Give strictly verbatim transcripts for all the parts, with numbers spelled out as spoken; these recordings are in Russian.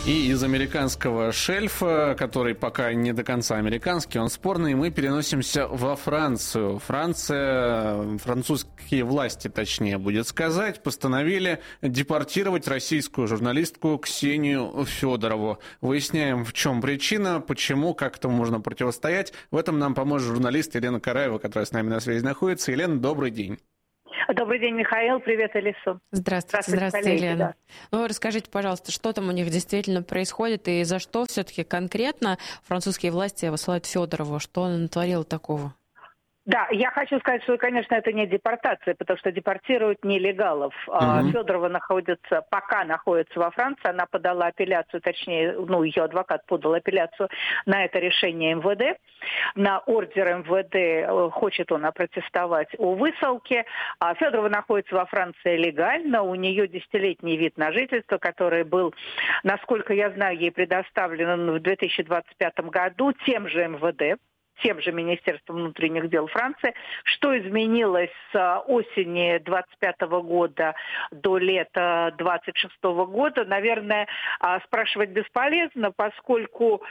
И из американского шельфа, который пока не до конца американский, он спорный, мы переносимся во Францию. Франция, французские власти, точнее будет сказать, постановили депортировать российскую журналистку Ксению Федорову. Выясняем, в чем причина, почему, как этому можно противостоять. В этом нам поможет журналист Елена Караева, которая с нами на связи находится. Елена, добрый день. Добрый день, Михаил. Привет, Элису. Здравствуйте, здравствуйте, здравствуйте Елена. Да. Ну, расскажите, пожалуйста, что там у них действительно происходит и за что все-таки конкретно французские власти высылают Федорову? Что она натворила такого? Да, я хочу сказать, что, конечно, это не депортация, потому что депортируют нелегалов. Mm-hmm. Федорова находится, пока находится во Франции, она подала апелляцию, точнее, ну, ее адвокат подал апелляцию на это решение эм вэ дэ, на ордер эм вэ дэ, хочет он опротестовать о высылке. А Федорова находится во Франции легально, у нее десятилетний вид на жительство, который был, насколько я знаю, ей предоставлен в две тысячи двадцать пятом году тем же эм вэ дэ. Тем же Министерством внутренних дел Франции. Что изменилось с осени двадцать пятого года до лета двадцать шестого года, наверное, спрашивать бесполезно, поскольку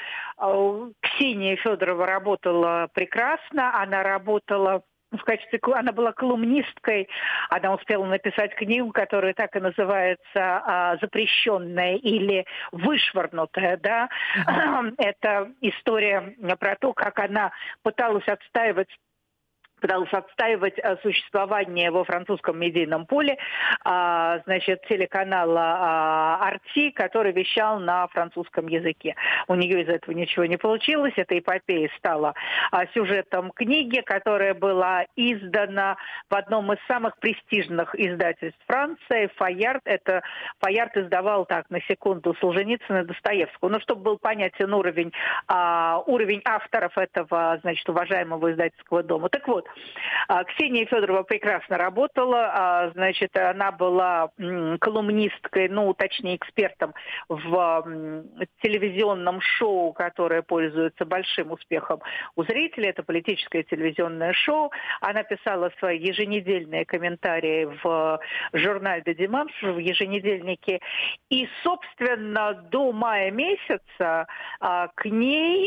Ксения Федорова работала прекрасно, она работала в качестве, она была колумнисткой, она успела написать книгу, которая так и называется а, «Запрещенная» или «Вышвырнутая», да. Uh-huh. Это история про то, как она пыталась отстаивать пыталась отстаивать существование во французском медийном поле, значит, телеканала Арти, который вещал на французском языке. У нее из этого ничего не получилось. Эта эпопея стала сюжетом книги, которая была издана в одном из самых престижных издательств Франции, «Файярд». Это «Файярд» издавал, так, на секунду, Солженицына и Достоевского. Ну, чтобы был понятен уровень, уровень авторов этого, значит, уважаемого издательского дома. Так вот, Ксения Федорова прекрасно работала, значит, она была колумнисткой, ну, точнее, экспертом в телевизионном шоу, которое пользуется большим успехом у зрителей. Это политическое телевизионное шоу. Она писала свои еженедельные комментарии в журнале «Де Диманш», в еженедельнике. И, собственно, до мая месяца к ней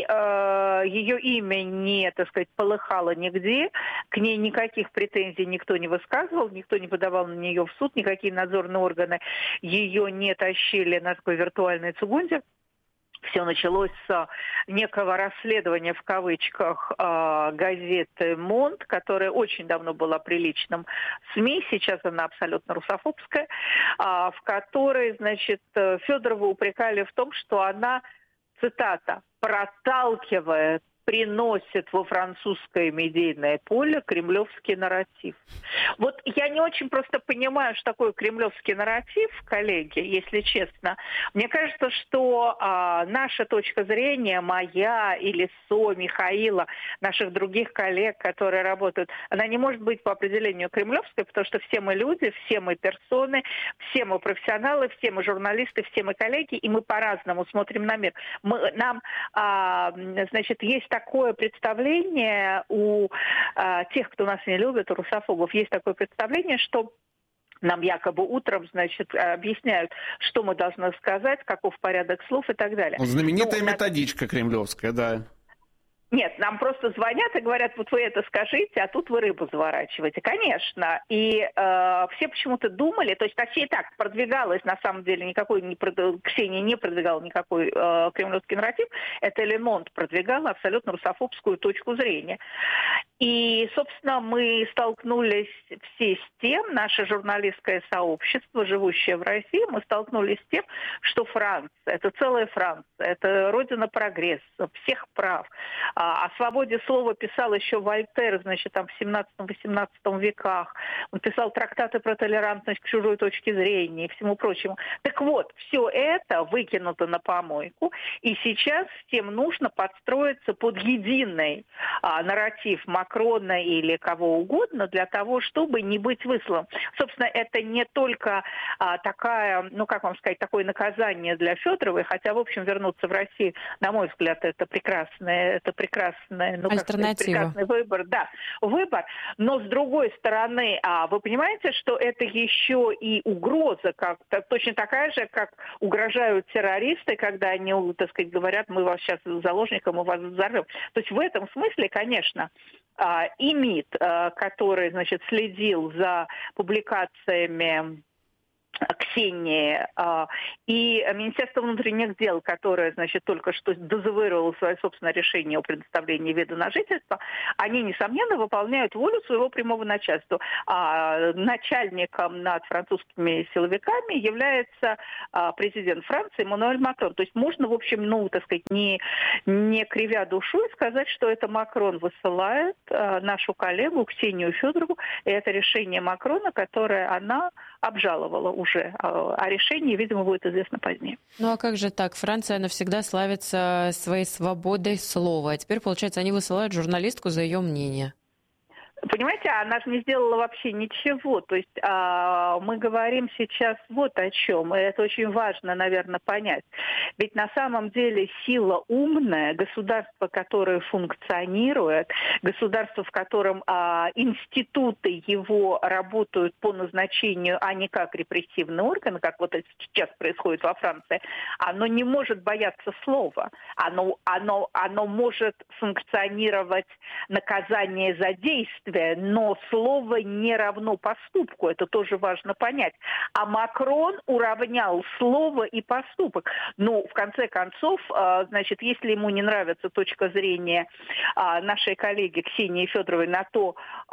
ее имя не, так сказать, полыхало нигде. К ней никаких претензий никто не высказывал, никто не подавал на нее в суд, никакие надзорные органы ее не тащили на такой виртуальной цугунде. Все началось с некого расследования, в кавычках, газеты «Монт», которая очень давно была приличным СМИ, сейчас она абсолютно русофобская, в которой, значит, Федорову упрекали в том, что она, цитата, «проталкивает, приносит во французское медийное поле кремлевский нарратив». Вот я не очень просто понимаю, что такое кремлевский нарратив, коллеги, если честно. Мне кажется, что а, наша точка зрения, моя или Со, Михаила, наших других коллег, которые работают, она не может быть по определению кремлевской, потому что все мы люди, все мы персоны, все мы профессионалы, все мы журналисты, все мы коллеги, и мы по-разному смотрим на мир. Мы, нам, а, значит, есть такое представление у а, тех, кто нас не любит, у русофобов, есть такое представление, что нам якобы утром, значит, объясняют, что мы должны сказать, каков порядок слов и так далее. Знаменитая Но, методичка кремлевская, да. Нет, нам просто звонят и говорят, вот вы это скажите, а тут вы рыбу заворачиваете. Конечно. И э, все почему-то думали, то есть точнее так, продвигалась, на самом деле, никакой, не, Ксения не продвигала никакой э, кремлевский нарратив, это Ле Монт продвигала абсолютно русофобскую точку зрения. И, собственно, мы столкнулись все с тем, наше журналистское сообщество, живущее в России, мы столкнулись с тем, что Франция, это целая Франция, это родина прогресса, всех прав. О свободе слова писал еще Вольтер, значит, там в семнадцатом-восемнадцатом веках. Он писал трактаты про толерантность к чужой точке зрения и всему прочему. Так вот, все это выкинуто на помойку, и сейчас всем нужно подстроиться под единый а, нарратив Макрона, Макрона или кого угодно для того, чтобы не быть высланным. Собственно, это не только а, такая, ну как вам сказать, такое наказание для Федоровой, хотя, в общем, вернуться в Россию, на мой взгляд, это прекрасное, это прекрасное, ну, как сказать, прекрасный выбор, да, выбор. Но с другой стороны, а вы понимаете, что это еще и угроза, как точно такая же, как угрожают террористы, когда они, так сказать, говорят, мы вас сейчас заложником, мы вас взорвем. То есть в этом смысле, конечно, и МИД, который, значит, следил за публикациями Ксении и Министерство внутренних дел, которое, значит, только что дезавуировало свое собственное решение о предоставлении вида на жительство, они, несомненно, выполняют волю своего прямого начальства. А начальником над французскими силовиками является президент Франции Эммануэль Макрон. То есть можно, в общем, ну, так сказать, не, не кривя душой сказать, что это Макрон высылает нашу коллегу Ксению Федорову, и это решение Макрона, которое она обжаловала уже, а решение, видимо, будет известно позднее. Ну а как же так? Франция навсегда славится своей свободой слова. А теперь, получается, они высылают журналистку за ее мнение. Понимаете, она же не сделала вообще ничего. То есть а, мы говорим сейчас вот о чем. И это очень важно, наверное, понять. Ведь на самом деле сила умная, государство, которое функционирует, государство, в котором а, институты его работают по назначению, а не как репрессивный орган, как вот это сейчас происходит во Франции, оно не может бояться слова. Оно, оно, оно может функционировать наказание за действие, но слово не равно поступку. Это тоже важно понять. А Макрон уравнял слово и поступок. Ну, в конце концов, значит, если ему не нравится точка зрения нашей коллеги Ксении Федоровой на то,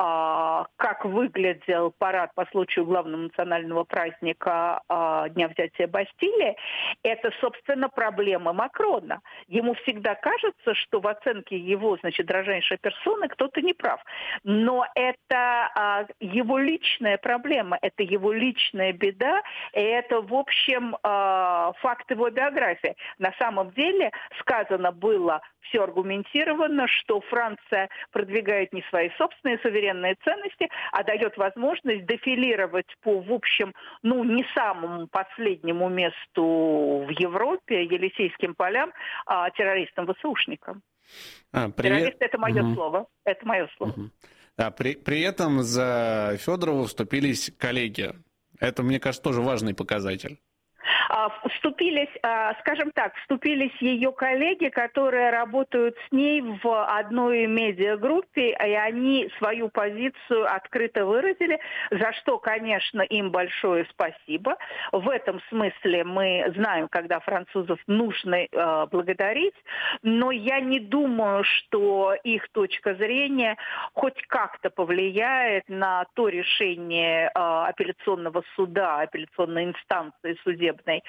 как выглядел парад по случаю главного национального праздника Дня взятия Бастилии, это, собственно, проблема Макрона. Ему всегда кажется, что в оценке его, значит, дрожайшей персоны кто-то не прав. Но это а, его личная проблема, это его личная беда, и это, в общем, а, факт его биографии. На самом деле сказано было все аргументированно, что Франция продвигает не свои собственные суверенные ценности, а дает возможность дефилировать по, в общем, ну, не самому последнему месту в Европе, Елисейским полям, а террористам-ВСУшникам. А, при... Террорист – это мое угу. слово. Это мое слово. Угу. А при, при этом за Федорову вступились коллеги. Это, мне кажется, тоже важный показатель. Вступились, скажем так, вступились ее коллеги, которые работают с ней в одной медиагруппе, и они свою позицию открыто выразили, за что, конечно, им большое спасибо. В этом смысле мы знаем, когда французов нужно благодарить, но я не думаю, что их точка зрения хоть как-то повлияет на то решение апелляционного суда, апелляционной инстанции судебной,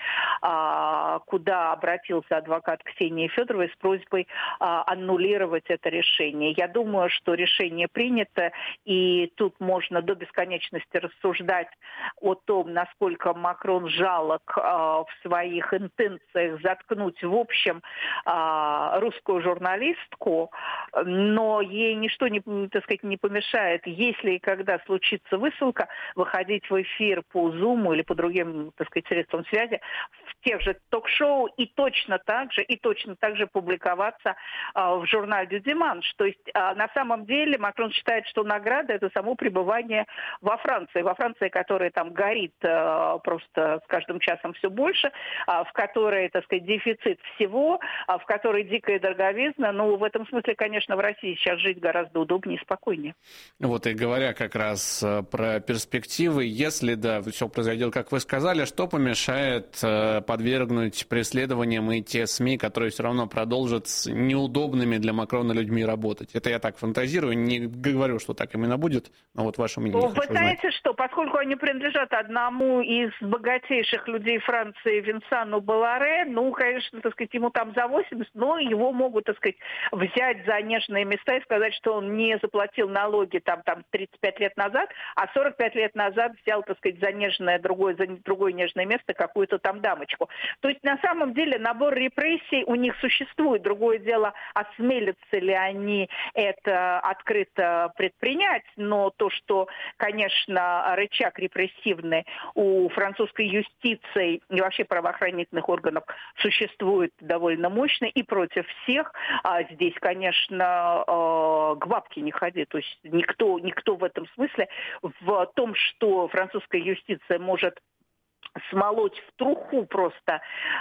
куда обратился адвокат Ксении Федоровой с просьбой аннулировать это решение. Я думаю, что решение принято, и тут можно до бесконечности рассуждать о том, насколько Макрон жалок в своих интенциях заткнуть, в общем, русскую журналистку, но ей ничто не, так сказать, не помешает, если и когда случится высылка, выходить в эфир по Zoom или по другим, так сказать, средствам связи в тех же ток-шоу и точно так же, и точно так же публиковаться а, в журнале «Дю Диманш». То есть а, на самом деле Макрон считает, что награда – это само пребывание во Франции. Во Франции, которая там горит а, просто с каждым часом все больше, а, в которой, так сказать, дефицит всего, а, в которой дикая дороговизна. Ну, в этом смысле, конечно, в России сейчас жить гораздо удобнее и спокойнее. Вот и говоря как раз про перспективы, если, да, все произойдет, как вы сказали, что помешает подвергнуть преследованиям и те СМИ, которые все равно продолжат с неудобными для Макрона людьми работать? Это я так фантазирую, не говорю, что так именно будет, но вот ваше мнение. Вы знаете знать. Что, поскольку они принадлежат одному из богатейших людей Франции, Винсану Баларе, ну, конечно, так сказать, ему там за восемьдесят, но его могут, так сказать, взять за нежные места и сказать, что он не заплатил налоги там, там тридцать пять лет назад, а сорок пять лет назад взял, так сказать, за нежное другое, за другое нежное место какую-то там дамочку. Лукашенко. То есть на самом деле набор репрессий у них существует. Другое дело, осмелятся ли они это открыто предпринять, но то, что, конечно, рычаг репрессивный у французской юстиции и вообще правоохранительных органов существует довольно мощно и против всех. А здесь, конечно, к бабке не ходи. То есть никто, никто в этом смысле в том, что французская юстиция может смолоть в труху просто,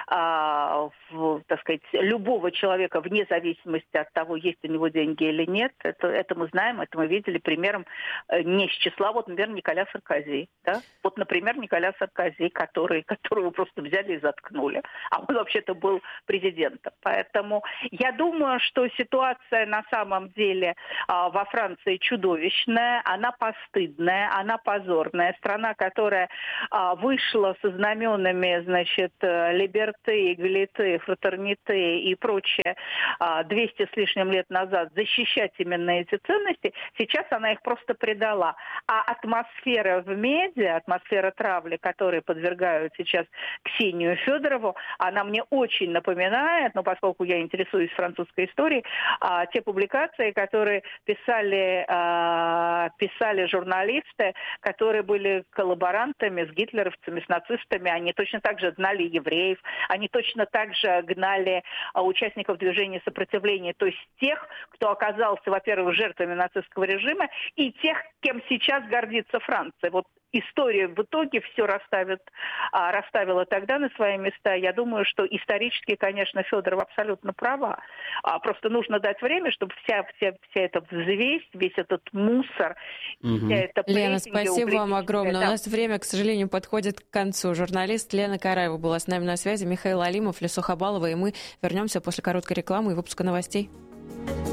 а, в, так сказать, любого человека вне зависимости от того, есть у него деньги или нет. Это, это мы знаем, это мы видели примером не с числа, вот, например, Николя Саркози. Да? Вот, например, Николя Саркози, который, которого просто взяли и заткнули. А он вообще-то был президентом. Поэтому я думаю, что ситуация на самом деле а, во Франции чудовищная, она постыдная, она позорная. Страна, которая а, вышла со знаменами, значит, либерты, эгалите, фратерните и прочее двести с лишним лет назад защищать именно эти ценности, сейчас она их просто предала. А атмосфера в медиа, атмосфера травли, которой подвергают сейчас Ксению Федорову, она мне очень напоминает, но поскольку я интересуюсь французской историей, те публикации, которые писали, писали журналисты, которые были коллаборантами с гитлеровцами, с нацистами. Они точно так же гнали евреев, они точно так же гнали а, участников движения сопротивления, то есть тех, кто оказался, во-первых, жертвами нацистского режима, и тех, кем сейчас гордится Франция. Вот история в итоге все расставит, а, расставила тогда на свои места. Я думаю, что исторически, конечно, Федорова абсолютно права. А, просто нужно дать время, чтобы вся, вся, вся эта взвесь, весь этот мусор, угу. вся эта Лена, спасибо вам огромное. Да. У нас время, к сожалению, подходит к концу. Журналист Лена Караева была с нами на связи, Михаил Алимов, Лесо Хабалова, и мы вернемся после короткой рекламы и выпуска новостей.